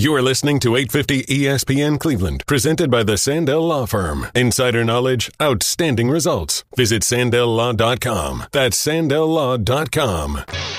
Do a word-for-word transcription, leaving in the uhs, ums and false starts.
You are listening to eight fifty E S P N Cleveland, presented by the Sandell Law Firm. Insider knowledge, outstanding results. Visit sandell law dot com. That's sandell law dot com.